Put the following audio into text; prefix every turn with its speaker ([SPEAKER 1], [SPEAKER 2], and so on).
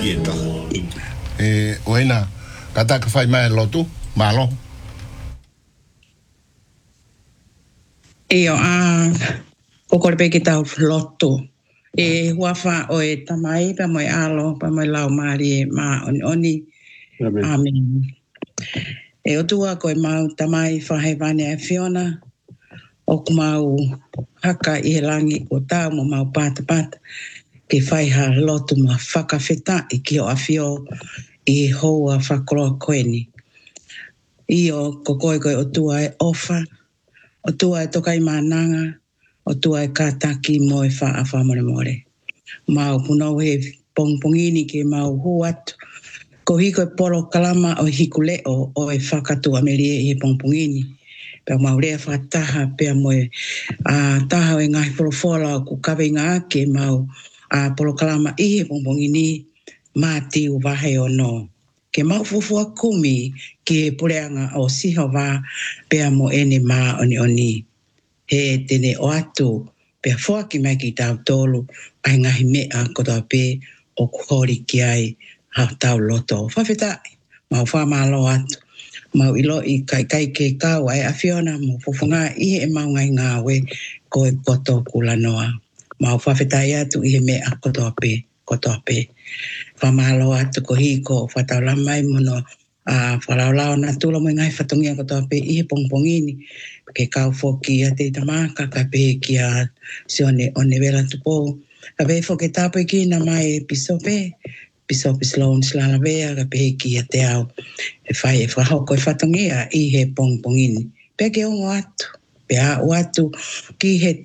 [SPEAKER 1] Ieto. Oina, kata ka fai mai lotu, malo.
[SPEAKER 2] Io kokorpe ki tau lotu. Huafa o tamai pa moi alo, pa moi lau mari ma oni. Amen. O tua koe mau tamai whahe vane a Fiona. O ku mau haka i he langi o tau mo mau pata. Ke whaiha lotu ma whakawheta i ki o awhio i hoa whakoroa koeni. Io koe o tua e ofa, o tua e tokai mananga, o tua e kataki mo e wha more. Mau punau he pongpongini ke mau huatu. Ko hiko e poro kalama o hiku leo o e whakatu amerie i he pongpongini. Pea mau rea whataha pea mo e taha o e ngahi porofola o ku kawe ngā ake mau poro kalama i he pongpongini mati u wahe o no. Ke mau fufua kumi ke pureanga o siho wā pea mo ene mā oni. He tene o atu pea fua ki mai ki tau tolu ai ngahi mea kotoa pe o kuhori ki ai ha tau loto. Whawhetai, mau whamalo atu. Mau ilo i kai ke kau ai a Fiona mo fufunga i e mau ngai ngāwe ko e koto kula noa. Mau whawhetai atu i he mea kotoa pe. Whamalo atu ko hiko whatau lamai mono whalaulao na tula mo ngai whatongia kotoa pe i he pongpongini. Ke kau foki a te tamaka ka pe ki a sione o ne wela tupo. Ka pe foki tapo i ki na mai pisope. Pisope Sloan Slalawea ka pe ki a te au. E whai e whahoko e whatongia i he pongpongini. Pe ke ongo atu. Pe a o atu ki he